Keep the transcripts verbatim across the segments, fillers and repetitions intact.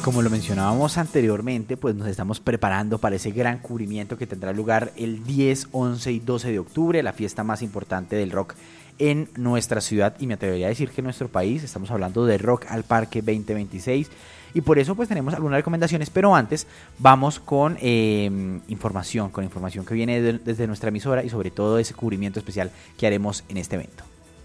como lo mencionábamos anteriormente, pues nos estamos preparando para ese gran cubrimiento que tendrá lugar el diez, once y doce de octubre, la fiesta más importante del rock en nuestra ciudad y me atrevería a decir que en nuestro país. Estamos hablando de Rock al Parque veinte veintiséis y por eso pues tenemos algunas recomendaciones, pero antes vamos con eh, información, con información que viene de, desde nuestra emisora y sobre todo ese cubrimiento especial que haremos en este evento.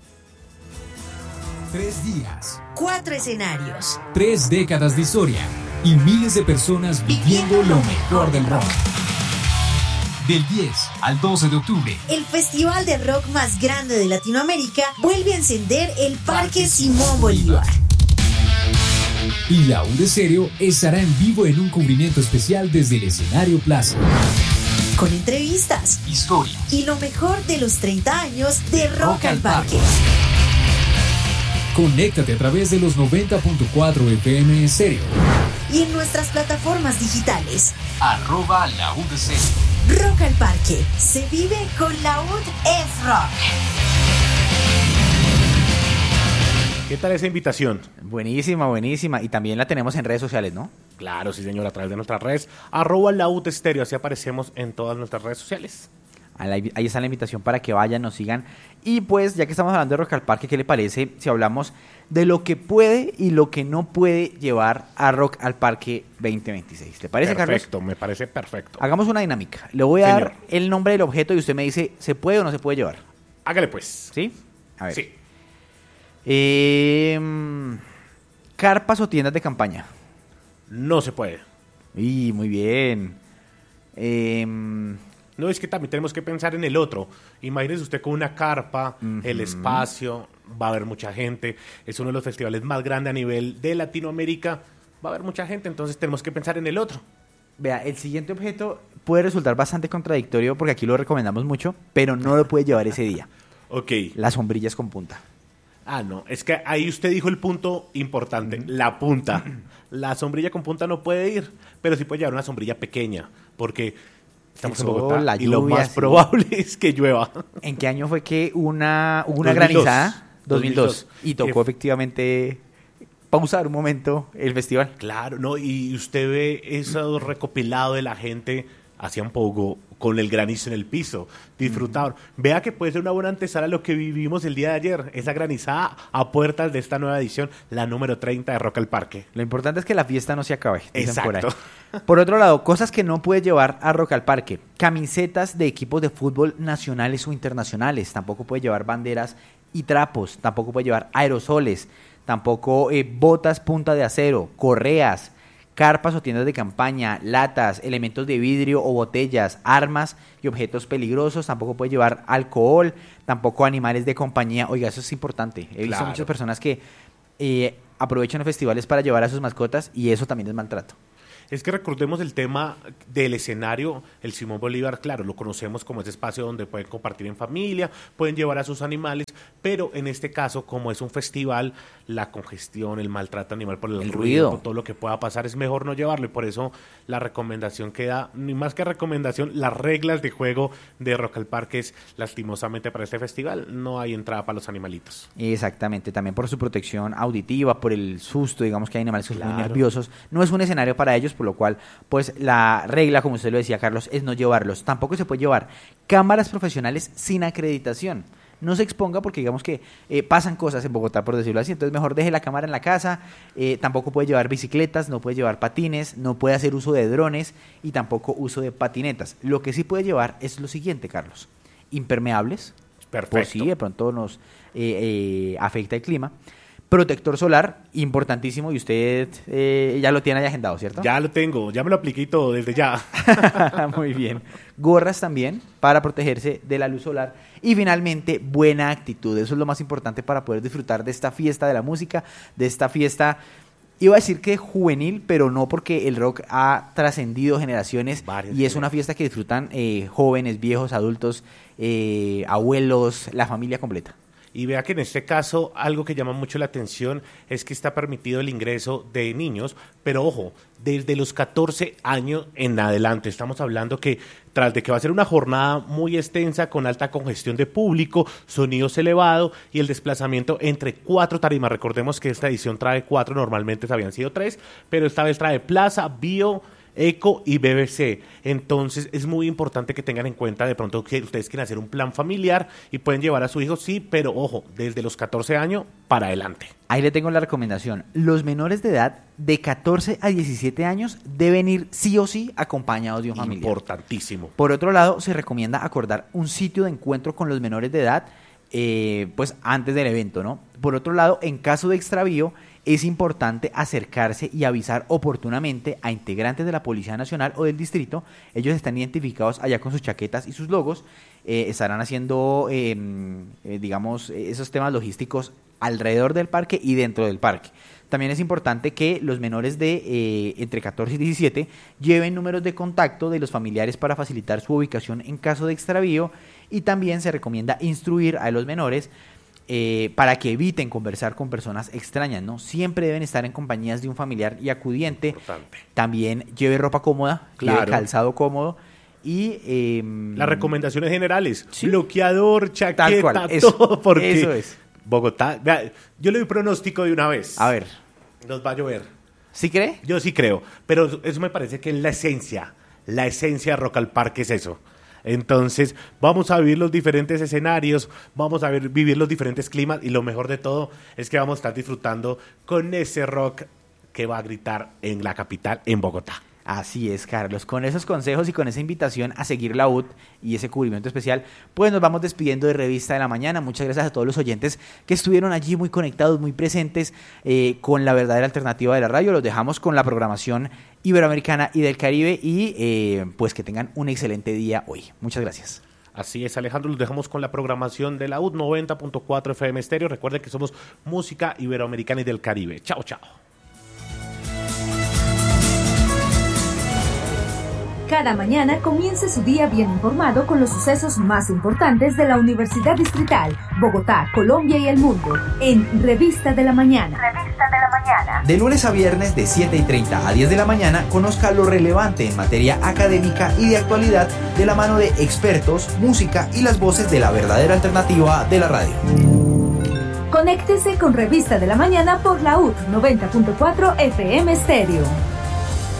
Tres días, cuatro escenarios, tres décadas de historia y miles de personas viviendo lo mejor del rock. Del diez al doce de octubre, el festival de rock más grande de Latinoamérica vuelve a encender el Parque Simón Bolívar. Y la U de Stereo estará en vivo en un cubrimiento especial desde el escenario Plaza. Con entrevistas, historias y lo mejor de los treinta años de Rock al Parque. Conéctate a través de los noventa punto cuatro F M Estéreo y en nuestras plataformas digitales. Arroba la U de Stereo. Rock al Parque. Se vive con la U D es rock. ¿Qué tal esa invitación? Buenísima, buenísima. Y también la tenemos en redes sociales, ¿no? Claro, sí señor, a través de nuestras redes. Arroba la U de Stereo, así aparecemos en todas nuestras redes sociales. Ahí está la invitación para que vayan, nos sigan. Y pues, ya que estamos hablando de Rock al Parque, ¿qué le parece si hablamos de lo que puede y lo que no puede llevar a Rock al Parque veinte veintiséis? ¿Le parece, Carlos? Perfecto, me parece perfecto. Hagamos una dinámica. Le voy a Señor. dar el nombre del objeto y usted me dice, ¿se puede o no se puede llevar? Hágale pues. ¿Sí? A ver. Sí. Eh, carpas o tiendas de campaña. No se puede. Y muy bien. Eh, No, es que también tenemos que pensar en el otro. Imagínese usted con una carpa, uh-huh. el espacio, va a haber mucha gente. Es uno de los festivales más grandes a nivel de Latinoamérica. Va a haber mucha gente, entonces tenemos que pensar en el otro. Vea, el siguiente objeto puede resultar bastante contradictorio porque aquí lo recomendamos mucho, pero no lo puede llevar ese día. Ok. Las sombrillas con punta. Ah, no, es que ahí usted dijo el punto importante, la punta. La sombrilla con punta no puede ir, pero sí puede llevar una sombrilla pequeña, porque estamos el en Bogotá sol, la y lluvia, lo más sí. probable es que llueva. ¿En qué año fue que una, hubo una dos mil dos. granizada? dos mil dos. dos mil dos. Y tocó Eh, efectivamente pausar un momento el festival. Claro, no, y usted ve eso recopilado de la gente hacía un poco con el granizo en el piso, disfrutaban. Mm. Vea que puede ser una buena antesala a lo que vivimos el día de ayer, esa granizada a puertas de esta nueva edición, la número treinta de Rock al Parque. Lo importante es que la fiesta no se acabe. Exacto. Por ahí. Por otro lado, cosas que no puede llevar a Rock al Parque: camisetas de equipos de fútbol nacionales o internacionales, tampoco puede llevar banderas y trapos, tampoco puede llevar aerosoles, tampoco eh, botas punta de acero, correas, carpas o tiendas de campaña, latas, elementos de vidrio o botellas, armas y objetos peligrosos. Tampoco puede llevar alcohol, tampoco animales de compañía. Oiga, eso es importante. He visto Claro. muchas personas que eh, aprovechan los festivales para llevar a sus mascotas y eso también es maltrato. Es que recordemos el tema del escenario, el Simón Bolívar, claro, lo conocemos como ese espacio donde pueden compartir en familia, pueden llevar a sus animales, pero en este caso, como es un festival, la congestión, el maltrato animal por el, El ruido, ruido. por todo lo que pueda pasar, es mejor no llevarlo, y por eso la recomendación queda, ni más que recomendación, las reglas de juego de Rock al Parque es, lastimosamente para este festival, no hay entrada para los animalitos. Exactamente, también por su protección auditiva, por el susto, digamos que hay animales que son muy Claro. nerviosos. No es un escenario para ellos, por lo cual, pues la regla, como usted lo decía, Carlos, es no llevarlos. Tampoco se puede llevar cámaras profesionales sin acreditación. No se exponga porque digamos que eh, pasan cosas en Bogotá, por decirlo así, entonces mejor deje la cámara en la casa. Eh, tampoco puede llevar bicicletas, no puede llevar patines, no puede hacer uso de drones y tampoco uso de patinetas. Lo que sí puede llevar es lo siguiente, Carlos: impermeables, Perfecto. por si de pronto nos eh, eh, afecta el clima. Protector solar, importantísimo, y usted eh, ya lo tiene ahí agendado, ¿cierto? Ya lo tengo, ya me lo apliqué y todo desde ya. Muy bien. Gorras también para protegerse de la luz solar. Y finalmente, buena actitud. Eso es lo más importante para poder disfrutar de esta fiesta de la música, de esta fiesta, iba a decir que juvenil, pero no, porque el rock ha trascendido generaciones. Varias, y es una fiesta que disfrutan eh, jóvenes, viejos, adultos, eh, abuelos, la familia completa. Y vea que en este caso algo que llama mucho la atención es que está permitido el ingreso de niños, pero ojo, desde los catorce años en adelante. Estamos hablando que tras de que va a ser una jornada muy extensa con alta congestión de público, sonidos elevados y el desplazamiento entre cuatro tarimas. Recordemos que esta edición trae cuatro, normalmente habían sido tres, pero esta vez trae Plaza, Bio, Eco y B B C. Entonces es muy importante que tengan en cuenta de pronto que ustedes quieren hacer un plan familiar y pueden llevar a su hijo, sí, pero ojo, desde los catorce años para adelante. Ahí le tengo la recomendación. Los menores de edad de catorce a diecisiete años deben ir sí o sí acompañados de un familiar. Importantísimo. Por otro lado, se recomienda acordar un sitio de encuentro con los menores de edad eh, pues antes del evento, ¿no? Por otro lado, en caso de extravío, es importante acercarse y avisar oportunamente a integrantes de la Policía Nacional o del distrito. Ellos están identificados allá con sus chaquetas y sus logos. Eh, estarán haciendo, eh, eh, digamos, esos temas logísticos alrededor del parque y dentro del parque. También es importante que los menores de eh, entre catorce y diecisiete lleven números de contacto de los familiares para facilitar su ubicación en caso de extravío, y también se recomienda instruir a los menores Eh, para que eviten conversar con personas extrañas, ¿no? Siempre deben estar en compañías de un familiar y acudiente. Importante. También lleve ropa cómoda, Claro. lleve calzado cómodo y... Eh, Las recomendaciones generales, Sí. bloqueador, Tal chaqueta, cual, eso, todo, porque eso es. Bogotá, vea, yo le doy pronóstico de una vez. A ver, Nos va a llover. ¿sí cree? Yo sí creo, pero eso me parece que es la esencia, la esencia de Rock al Parque es eso. Entonces, vamos a vivir los diferentes escenarios, vamos a ver, vivir los diferentes climas, y lo mejor de todo es que vamos a estar disfrutando con ese rock que va a gritar en la capital, en Bogotá. Así es, Carlos. Con esos consejos y con esa invitación a seguir la U T y ese cubrimiento especial, pues nos vamos despidiendo de Revista de la Mañana. Muchas gracias a todos los oyentes que estuvieron allí muy conectados, muy presentes eh, con la verdadera alternativa de la radio. Los dejamos con la programación iberoamericana y del Caribe, y eh, pues que tengan un excelente día hoy. Muchas gracias. Así es, Alejandro, los dejamos con la programación de la U T noventa punto cuatro F M Estéreo. Recuerden que somos música iberoamericana y del Caribe. Chao, chao. Cada mañana comience su día bien informado con los sucesos más importantes de la Universidad Distrital, Bogotá, Colombia y el mundo, en Revista de la Mañana. Revista de la Mañana. De lunes a viernes de siete y treinta a diez de la mañana, conozca lo relevante en materia académica y de actualidad de la mano de expertos, música y las voces de la verdadera alternativa de la radio. Conéctese con Revista de la Mañana por la U T noventa punto cuatro F M Estéreo.